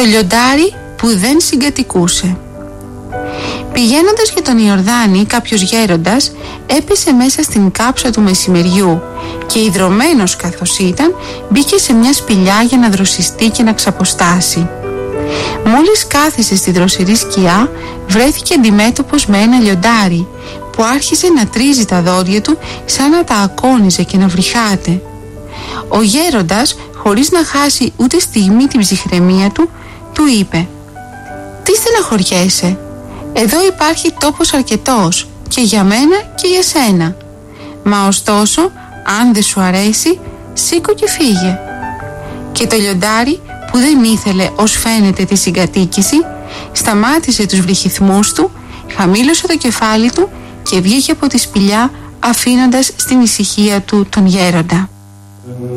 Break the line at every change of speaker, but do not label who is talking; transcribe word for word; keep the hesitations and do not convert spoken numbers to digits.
Το λιοντάρι που δεν συγκατοικούσε. Πηγαίνοντας για τον Ιορδάνη, κάποιος γέροντας έπεσε μέσα στην κάψα του μεσημεριού και ιδρωμένος καθώς ήταν, μπήκε σε μια σπηλιά για να δροσιστεί και να ξαποστάσει. Μόλις κάθισε στη δροσερή σκιά, βρέθηκε αντιμέτωπος με ένα λιοντάρι που άρχισε να τρίζει τα δόντια του σαν να τα ακόνιζε και να βρυχάται. Ο γέροντας, χωρίς να χάσει ούτε στιγμή την ψυχραιμία του, του είπε: «Τι στεναχωριέσαι? Εδώ υπάρχει τόπος αρκετός και για μένα και για σένα. Μα ωστόσο, αν δεν σου αρέσει, σήκω και φύγε». Και το λιοντάρι, που δεν ήθελε ως φαίνεται τη συγκατοίκηση, σταμάτησε τους βρυχυθμούς του, χαμήλωσε το κεφάλι του και βγήκε από τη σπηλιά, αφήνοντας στην ησυχία του τον γέροντα.